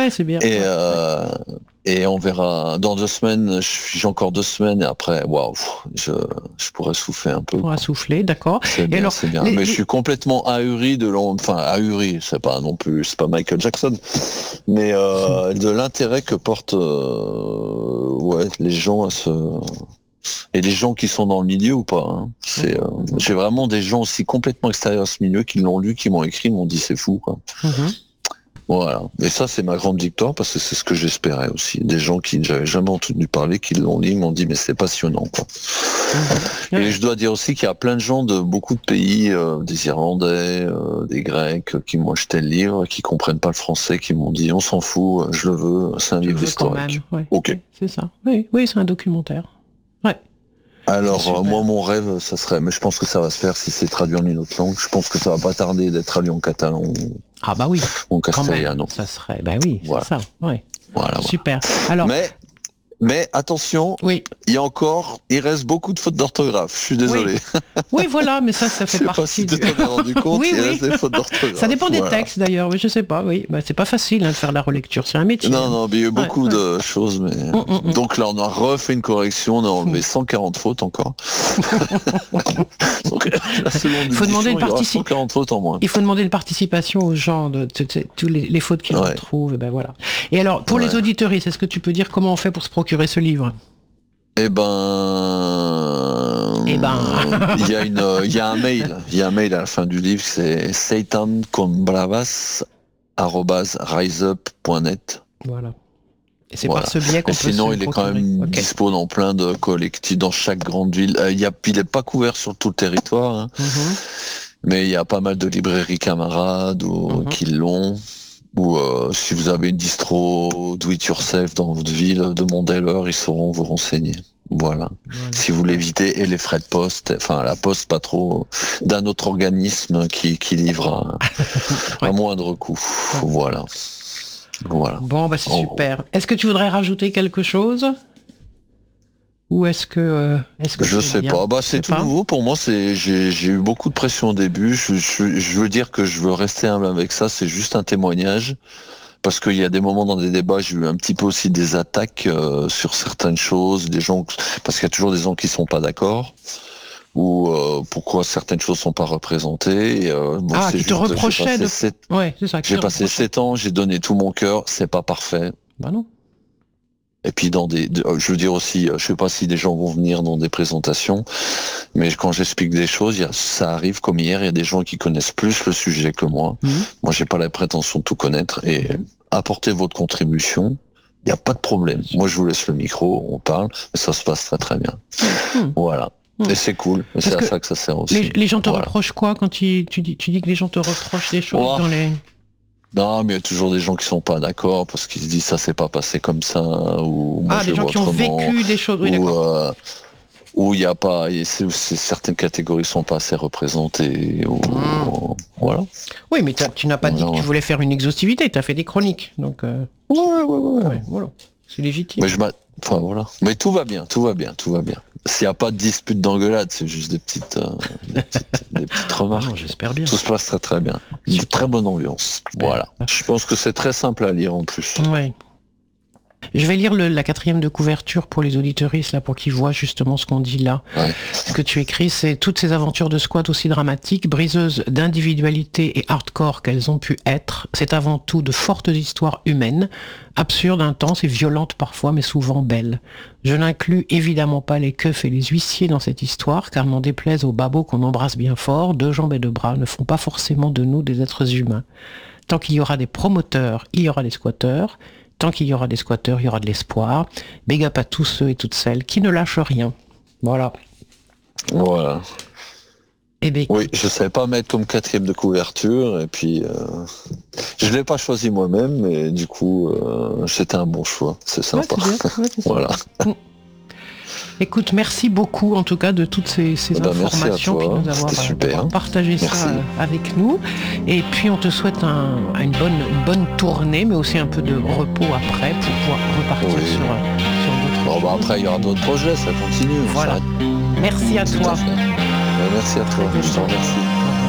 Ouais, c'est bien. Et on verra dans 2 semaines. J'ai encore 2 semaines et après, waouh, je pourrais souffler un peu. On va souffler, d'accord. C'est bien, c'est bien. Mais je suis complètement ahuri ahuri, c'est pas non plus, c'est pas Michael Jackson, mais de l'intérêt que portent les gens et les gens qui sont dans le milieu ou pas. Hein. J'ai vraiment des gens aussi complètement extérieurs à ce milieu qui l'ont lu, qui m'ont écrit, m'ont dit c'est fou, quoi. Voilà. Et ça, c'est ma grande victoire parce que c'est ce que j'espérais aussi. Des gens qui n'avaient jamais entendu parler, qui l'ont lu, m'ont dit mais c'est passionnant, quoi. Et je dois dire aussi qu'il y a plein de gens de beaucoup de pays, des Irlandais, des Grecs, qui m'ont acheté le livre, qui comprennent pas le français, qui m'ont dit on s'en fout, je le veux, c'est un livre historique. Ouais. Ok. C'est ça. Oui, c'est un documentaire. Ouais. Alors moi mon rêve ça serait, mais je pense que ça va se faire si c'est traduit en une autre langue, je pense que ça va pas tarder d'être traduit en catalan oui, en castellano. Ça serait, voilà. C'est ça, ouais. Voilà. Super. Alors mais attention, il reste beaucoup de fautes d'orthographe. Je suis désolé. Oui, voilà, mais ça fait partie. Je sais pas si tu t'en es rendu compte. Il reste des fautes d'orthographe. Ça dépend des textes d'ailleurs, mais je sais pas. Oui, c'est pas facile de faire la relecture, c'est un métier. Non, mais il y a eu beaucoup de choses, mais donc là on a refait une correction, on a enlevé 140 fautes encore. Donc, il faut demander une participation. 140 fautes en moins. Il faut demander une participation aux gens de tous les fautes qu'ils retrouvent. Et ben voilà. Et alors pour les auditeuristes, est-ce que tu peux dire comment on fait pour se procurer ce livre? Il y a un mail à la fin du livre, c'est seitanconbravas@riseup.net. Voilà. Et c'est par ce biais qu'on peut sinon, il est quand même dispo dans plein de collectifs, dans chaque grande ville. Il n'est pas couvert sur tout le territoire, hein. Mais il y a pas mal de librairies camarades qui l'ont. Ou si vous avez une distro do it yourself dans votre ville, demandez-leur, ils sauront vous renseigner. Voilà. Si vous l'évitez, et les frais de poste, enfin la poste pas trop, d'un autre organisme qui livre à moindre coût. Voilà. Bon, c'est super. Est-ce que tu voudrais rajouter quelque chose? Ou est-ce que je sais pas. C'est tout nouveau pour moi. J'ai eu beaucoup de pression au début. Je veux dire que je veux rester humble avec ça. C'est juste un témoignage parce qu'il y a des moments dans des débats, j'ai eu un petit peu aussi des attaques sur certaines choses, des gens parce qu'il y a toujours des gens qui sont pas d'accord ou pourquoi certaines choses sont pas représentées. Tu te reprochais de. Ouais, c'est ça. J'ai passé 7 ans, j'ai donné tout mon cœur. C'est pas parfait. Non. Et puis je veux dire aussi, je sais pas si des gens vont venir dans des présentations, mais quand j'explique des choses, ça arrive comme hier, il y a des gens qui connaissent plus le sujet que moi. Moi, j'ai pas la prétention de tout connaître et apportez votre contribution. Il n'y a pas de problème. Moi, je vous laisse le micro, on parle, mais ça se passe très très bien. Voilà. Et c'est cool. Et c'est à ça que ça sert aussi. Les gens te reprochent quoi quand tu dis que les gens te reprochent des choses dans les... Non, mais il y a toujours des gens qui sont pas d'accord parce qu'ils se disent ça s'est pas passé comme ça ou moi des gens qui ont vécu des choses, oui, d'accord. Où il y a pas, certaines catégories sont pas assez représentées. Voilà. Oui, mais tu n'as pas dit que tu voulais faire une exhaustivité, tu as fait des chroniques, donc. Ouais, voilà, c'est légitime. Mais voilà. Mais tout va bien. S'il n'y a pas de dispute d'engueulade, c'est juste des petites remarques. J'espère bien. Tout se passe très très bien. Une très bonne ambiance. Voilà. Je pense que c'est très simple à lire en plus. Oui. Je vais lire la 4e de couverture pour les auditeuristes, là, pour qu'ils voient justement ce qu'on dit là. Ce que tu écris, c'est toutes ces aventures de squat aussi dramatiques, briseuses d'individualité et hardcore qu'elles ont pu être. C'est avant tout de fortes histoires humaines, absurdes, intenses et violentes parfois, mais souvent belles. Je n'inclus évidemment pas les keufs et les huissiers dans cette histoire, car n'en déplaise aux babos qu'on embrasse bien fort, 2 jambes et 2 bras ne font pas forcément de nous des êtres humains. Tant qu'il y aura des promoteurs, il y aura des squatteurs. Tant qu'il y aura des squatteurs, il y aura de l'espoir. Big up à tous ceux et toutes celles qui ne lâchent rien. Voilà. Oui, je savais pas mettre comme 4e de couverture, et puis je l'ai pas choisi moi-même, mais du coup, c'était un bon choix. C'est sympa. Voilà. Écoute, merci beaucoup en tout cas de toutes ces informations, puis nous avoir partagé ça avec nous. Et puis on te souhaite une bonne tournée, mais aussi un peu de repos après pour pouvoir repartir sur d'autres. Après il y aura d'autres projets, ça continue. Voilà. Merci à toi. Merci à toi. Je te remercie.